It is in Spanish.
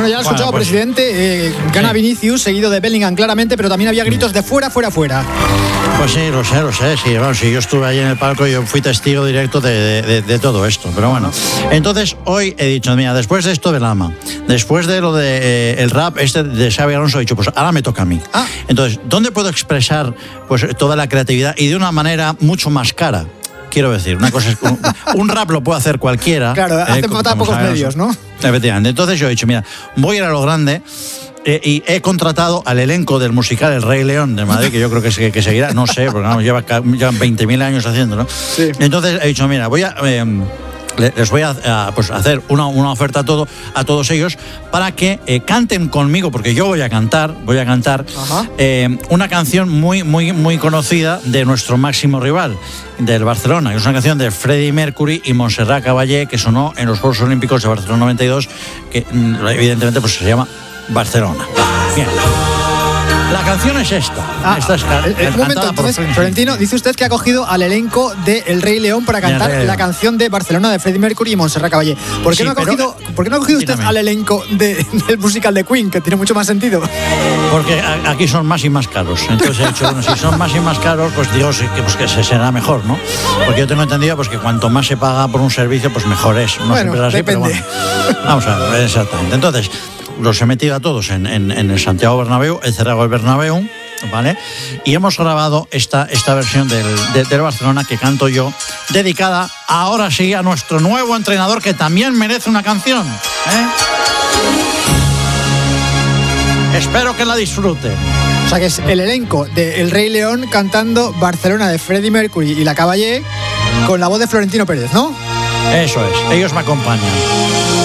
Bueno, ya lo he escuchado, pues, presidente. Gana Vinicius, seguido de Bellingham claramente, pero también había gritos de fuera, fuera, fuera. Pues sí, lo sé. Sí, bueno, sí, yo estuve ahí en el palco y yo fui testigo directo de todo esto. Pero bueno, entonces hoy he dicho, mira, después de esto del AMA, después de lo de el rap de Xabi Alonso, he dicho, pues ahora me toca a mí. Entonces, ¿dónde puedo expresar pues toda la creatividad y de una manera mucho más cara? Quiero decir, una cosa es un rap lo puede hacer cualquiera. Claro, hace falta pocos medios, ¿no? Efectivamente. Entonces yo he dicho, mira, voy a ir a lo grande. Y he contratado al elenco del musical El Rey León de Madrid, que yo creo que seguirá, no sé, porque no, llevan 20.000 años haciéndolo. Sí. Entonces he dicho, mira, les voy a hacer una oferta a todos ellos para que canten conmigo, porque yo voy a cantar una canción muy, muy, muy conocida de nuestro máximo rival, del Barcelona, que es una canción de Freddie Mercury y Montserrat Caballé, que sonó en los Juegos Olímpicos de Barcelona 92, que evidentemente pues se llama Barcelona. Bien. La canción es esta. Un momento, entonces, Florentino, dice usted que ha cogido al elenco de El Rey León para cantar la canción de Barcelona de Freddie Mercury y Montserrat Caballé. ¿Por qué no ha cogido usted al elenco del musical de Queen, que tiene mucho más sentido? Porque aquí son más y más caros. Entonces he dicho, bueno, si son más y más caros, pues digo que se será mejor, ¿no? Porque yo tengo entendido pues que cuanto más se paga por un servicio, pues mejor es. No siempre es así, depende. Pero bueno, vamos a ver, exactamente. Entonces, los he metido a todos en el Santiago Bernabéu, he cerrado el Bernabéu, ¿vale? Y hemos grabado esta versión del Barcelona que canto yo, dedicada ahora sí a nuestro nuevo entrenador, que también merece una canción, Espero que la disfruten. O sea que es el elenco de El Rey León cantando Barcelona de Freddie Mercury y la Caballé con la voz de Florentino Pérez, ¿no? Eso es, ellos me acompañan.